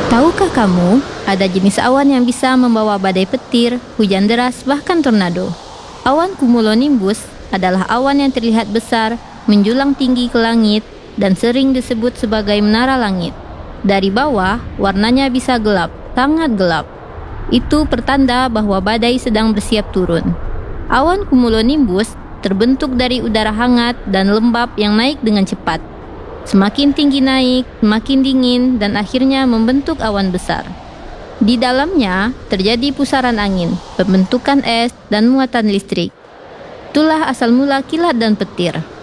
Tahukah kamu, ada jenis awan yang bisa membawa badai petir, hujan deras, bahkan tornado. Awan cumulonimbus adalah awan yang terlihat besar, menjulang tinggi ke langit, dan sering disebut sebagai menara langit. Dari bawah, warnanya bisa gelap, sangat gelap. Itu pertanda bahwa badai sedang bersiap turun. Awan cumulonimbus terbentuk dari udara hangat dan lembab yang naik dengan cepat. Semakin tinggi naik, semakin dingin, dan akhirnya membentuk awan besar. Di dalamnya terjadi pusaran angin, pembentukan es, dan muatan listrik. Itulah asal mula kilat dan petir.